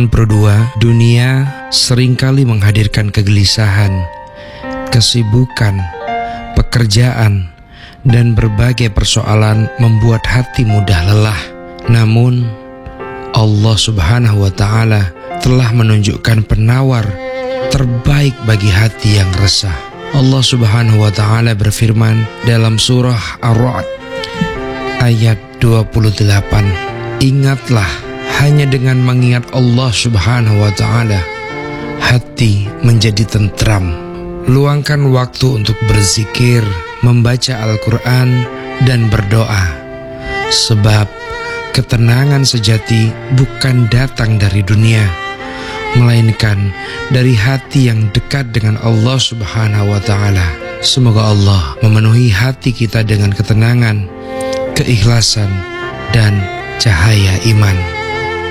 Teman Pro 2, dunia seringkali menghadirkan kegelisahan, kesibukan, pekerjaan, dan berbagai persoalan membuat hati mudah lelah. Namun, Allah Subhanahu wa Ta'ala telah menunjukkan penawar terbaik bagi hati yang resah. Allah Subhanahu wa Ta'ala berfirman dalam surah Ar-Ra'd ayat 28, "Ingatlah, hanya dengan mengingat Allah Subhanahu wa Ta'ala, hati menjadi tentram." Luangkan waktu untuk berzikir, membaca Al-Quran, dan berdoa. Sebab ketenangan sejati bukan datang dari dunia, melainkan dari hati yang dekat dengan Allah Subhanahu wa Ta'ala. Semoga Allah memenuhi hati kita dengan ketenangan, keikhlasan, dan cahaya iman.